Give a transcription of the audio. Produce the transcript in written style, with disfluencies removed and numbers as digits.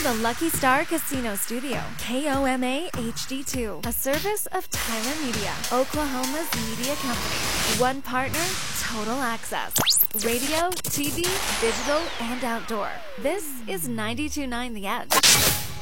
the Lucky Star Casino Studio. KOMA HD2, a service of Tyler Media, Oklahoma's media company. One partner, total access. Radio, TV, digital, and outdoor. This is 92.9 The Edge.